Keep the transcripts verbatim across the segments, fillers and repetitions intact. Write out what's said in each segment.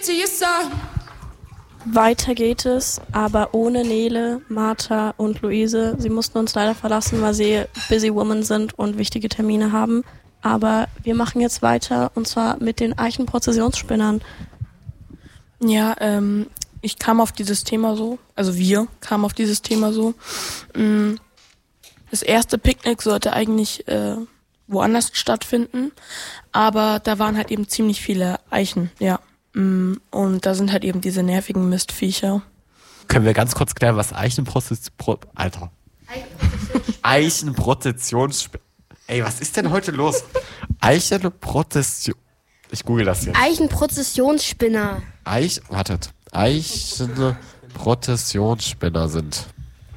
to your son. Weiter geht es, aber ohne Nele, Martha und Luise. Sie mussten uns leider verlassen, weil sie busy women sind und wichtige Termine haben. Aber wir machen jetzt weiter, und zwar mit den Eichenprozessionsspinnern. Ja, ähm, ich kam auf dieses Thema so, also wir kamen auf dieses Thema so. Das erste Picknick sollte eigentlich äh, woanders stattfinden, aber da waren halt eben ziemlich viele Eichen, ja. Und da sind halt eben diese nervigen Mistviecher. Können wir ganz kurz klären, was Eichenprozession... Pro, Alter. Eichenprozessionsspinner... Ey, was ist denn heute los? Eichenprozession... Ich google das jetzt. Eichenprozessionsspinner. Eich... Wartet. Eichenprozessionsspinner sind...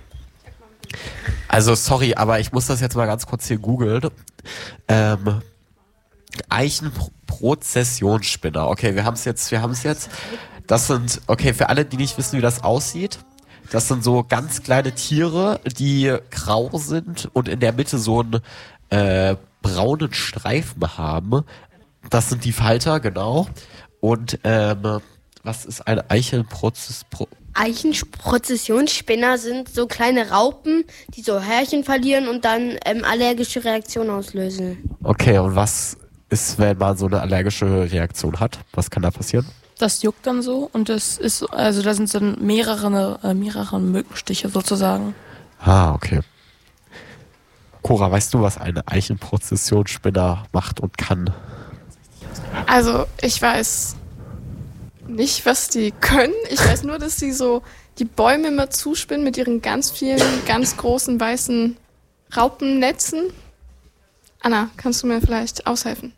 Also, sorry, aber ich muss das jetzt mal ganz kurz hier googeln. Ähm... Eichenprozessionsspinner. Okay, wir haben es jetzt, wir haben es jetzt. Das sind, okay, für alle, die nicht wissen, wie das aussieht, das sind so ganz kleine Tiere, die grau sind und in der Mitte so einen äh, braunen Streifen haben. Das sind die Falter, genau. Und ähm, was ist ein Eichenprozess... Pro- Eichenprozessionsspinner sind so kleine Raupen, die so Härchen verlieren und dann ähm, allergische Reaktionen auslösen. Okay, und was ist, wenn man so eine allergische Reaktion hat? Was kann da passieren? Das juckt dann so und das ist, also da sind dann mehrere, äh, mehrere Mückenstiche sozusagen. Ah, okay. Cora, weißt du, was eine Eichenprozessionsspinner macht und kann? Also, ich weiß nicht, was die können. Ich weiß nur, dass sie so die Bäume immer zuspinnen mit ihren ganz vielen, ganz großen, weißen Raupennetzen. Anna, kannst du mir vielleicht aushelfen?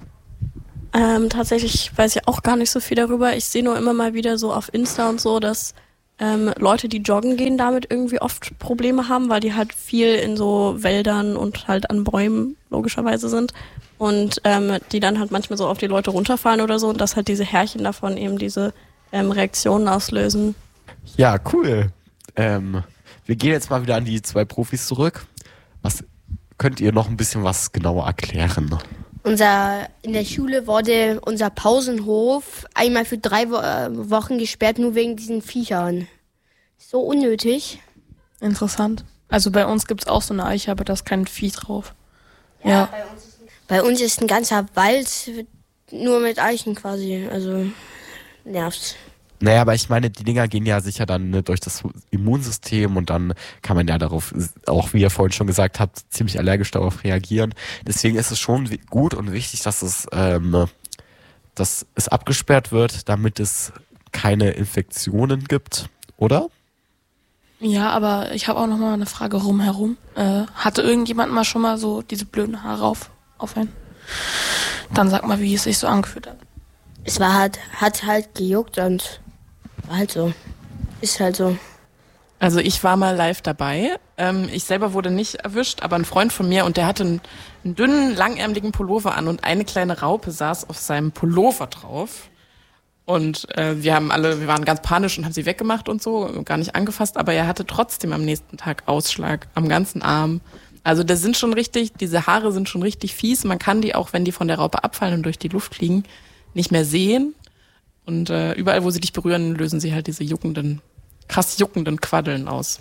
Ähm, tatsächlich weiß ich auch gar nicht so viel darüber. Ich sehe nur immer mal wieder so auf Insta und so, dass ähm, Leute, die joggen gehen, damit irgendwie oft Probleme haben, weil die halt viel in so Wäldern und halt an Bäumen logischerweise sind und ähm, die dann halt manchmal so auf die Leute runterfallen oder so und dass halt diese Härchen davon eben diese ähm, Reaktionen auslösen. Ja, cool. Ähm, wir gehen jetzt mal wieder an die zwei Profis zurück. Was könnt ihr noch ein bisschen was genauer erklären? Unser, in der Schule wurde unser Pausenhof einmal für drei Wo- äh, Wochen gesperrt, nur wegen diesen Viechern. So unnötig. Interessant. Also bei uns gibt's auch so eine Eiche, aber da ist kein Vieh drauf. Ja. ja. Bei, uns ist, bei uns ist ein ganzer Wald nur mit Eichen quasi, also nervt. Naja, aber ich meine, die Dinger gehen ja sicher dann ne, durch das Immunsystem und dann kann man ja darauf, auch wie ihr vorhin schon gesagt habt, ziemlich allergisch darauf reagieren. Deswegen ist es schon gut und wichtig, dass es, ähm, dass es abgesperrt wird, damit es keine Infektionen gibt, oder? Ja, aber ich habe auch noch mal eine Frage rumherum. Äh, hatte irgendjemand mal schon mal so diese blöden Haare auf, auf einen? Dann sag mal, wie es sich so angefühlt hat. Es war halt, hat halt gejuckt und war halt so. Ist halt so. Also ich war mal live dabei. Ähm, ich selber wurde nicht erwischt, aber ein Freund von mir und der hatte einen, einen dünnen, langärmeligen Pullover an und eine kleine Raupe saß auf seinem Pullover drauf. Und äh, wir haben alle, wir waren ganz panisch und haben sie weggemacht und so, gar nicht angefasst, aber er hatte trotzdem am nächsten Tag Ausschlag am ganzen Arm. Also das sind schon richtig, diese Haare sind schon richtig fies. Man kann die auch, wenn die von der Raupe abfallen und durch die Luft fliegen, nicht mehr sehen. Und äh, überall, wo sie dich berühren, lösen sie halt diese juckenden, krass juckenden Quaddeln aus.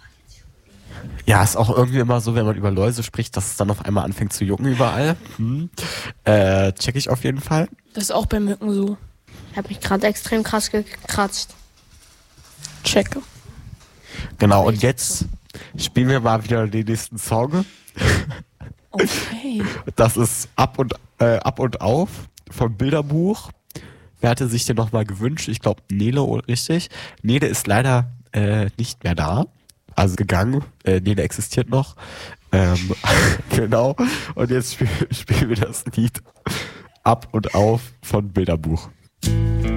Ja, ist auch irgendwie immer so, wenn man über Läuse spricht, dass es dann auf einmal anfängt zu jucken überall. Hm. Äh, check ich auf jeden Fall. Das ist auch bei Mücken so. Ich habe mich gerade extrem krass gekratzt. Check. Genau, und jetzt spielen wir mal wieder den nächsten Song. Okay. Das ist Ab und, äh, Ab und Auf vom Bilderbuch. Wer hatte sich den nochmal gewünscht? Ich glaube Nele, richtig. Nele ist leider äh, nicht mehr da. Also gegangen. Äh, Nele existiert noch. Ähm, genau. Und jetzt spiel, spielen wir das Lied Ab und Auf von Bilderbuch.